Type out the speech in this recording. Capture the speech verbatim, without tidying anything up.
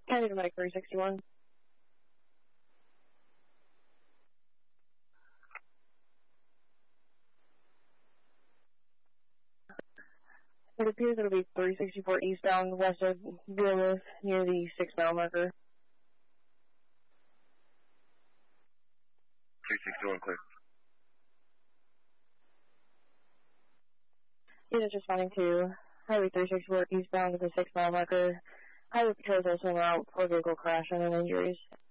County Dominic three sixty-one. It appears it'll be three sixty-four eastbound west of Beerlith near the six mile marker. three sixty-one clear. Units responding to Highway three sixty-four eastbound at the six mile marker. Highway patrol is also en route for vehicle crash and injuries.